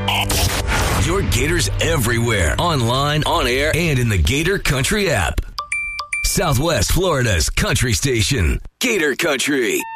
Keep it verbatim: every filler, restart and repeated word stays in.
Your Gators everywhere, online, on air, and in the Gator Country app. Southwest Florida's country station, Gator Country.